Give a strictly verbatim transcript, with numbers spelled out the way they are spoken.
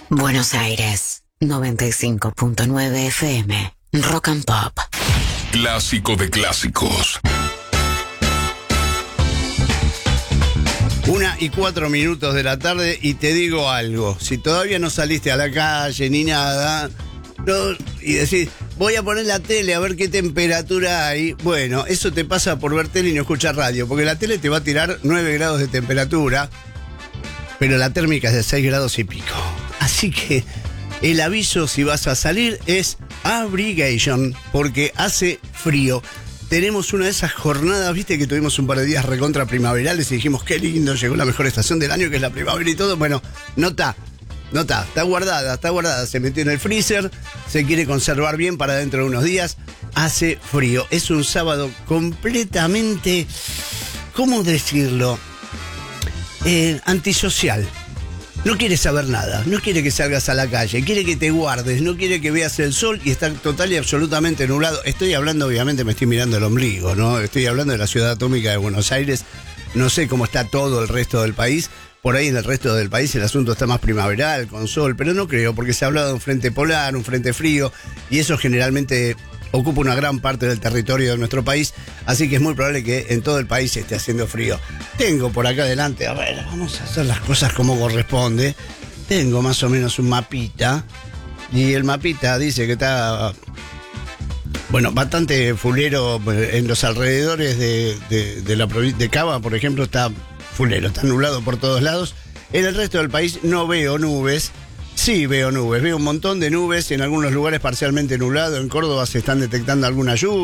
Buenos Aires, noventa y cinco punto nueve F M, Rock and Pop. Clásico de clásicos. Una y cuatro minutos de la tarde y te digo algo. Si todavía no saliste a la calle ni nada, no, y decís, voy a poner la tele a ver qué temperatura hay. Bueno, eso te pasa por ver tele y no escuchar radio, porque la tele te va a tirar nueve grados de temperatura, pero la térmica es de seis grados y pico. Así que el aviso si vas a salir es abrigation, porque hace frío. Tenemos una de esas jornadas, viste que tuvimos un par de días recontra primaverales y dijimos qué lindo, llegó la mejor estación del año que es la primavera y todo. Bueno, no está, no está, está guardada, está guardada, se metió en el freezer, se quiere conservar bien para dentro de unos días. Hace frío, es un sábado completamente, ¿cómo decirlo? Eh, antisocial. No quiere saber nada, no quiere que salgas a la calle, quiere que te guardes, no quiere que veas el sol y está total y absolutamente nublado. Estoy hablando, obviamente me estoy mirando el ombligo, ¿no? Estoy hablando de la ciudad atómica de Buenos Aires. No sé cómo está todo el resto del país. Por ahí en el resto del país el asunto está más primaveral, con sol, pero no creo, porque se ha hablado de un frente polar, un frente frío, y eso generalmente ocupa una gran parte del territorio de nuestro país, así que es muy probable que en todo el país esté haciendo frío. Tengo por acá adelante, a ver, vamos a hacer las cosas como corresponde. Tengo más o menos un mapita, y el mapita dice que está, bueno, bastante fulero en los alrededores de, de, de la provincia de Cava, por ejemplo, está fulero, está nublado por todos lados. En el resto del país no veo nubes. Sí, veo nubes, veo un montón de nubes, en algunos lugares parcialmente nublado, en Córdoba se están detectando alguna lluvia.